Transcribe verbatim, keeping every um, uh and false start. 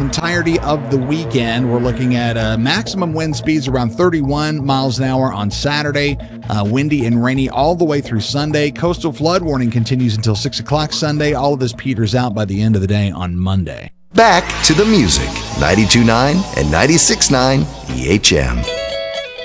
entirety of the weekend. We're looking at uh, maximum wind speeds around thirty-one miles an hour on Saturday, uh, windy and rainy all the way through Sunday. Coastal flood warning continues until six o'clock Sunday. All of this peters out by the end of the day on Monday. Back to the music. ninety-two point nine and ninety-six point nine E H M.